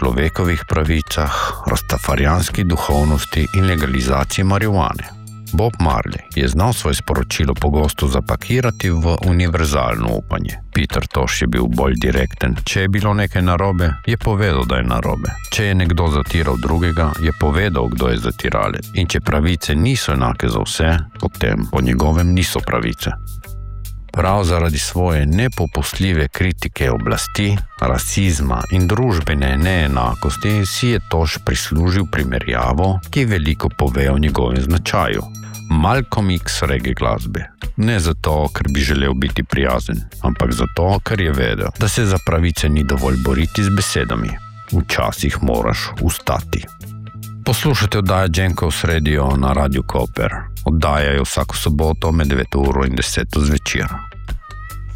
človekovih pravicah, rastafarijanski duhovnosti in legalizaciji marihuane. Bob Marley je znal svoje sporočilo pogosto zapakirati v univerzalno upanje. Peter Tosh je bil bolj direkten. Če je bilo nekaj narobe, je povedal, da je narobe. Če je nekdo zatiral drugega, je povedal, kdo je zatiralec. In če pravice niso enake za vse, potem po njegovem niso pravice. Prav zaradi svoje nepopustljive kritike oblasti, rasizma in družbene neenakosti si je Tosh prislužil primerjavo, ki veliko pove o njegovem značaju. Malcolm X reggae glasbe. Ne zato, ker bi želel biti prijazen, ampak zato, ker je vedel, da se za pravice ni dovolj boriti z besedami. Včasih moraš ustati. Poslušajte oddajo Jenkov's Radio na Radiu Koper. Oddajajo vsako soboto med 9 uro in 10 zvečer.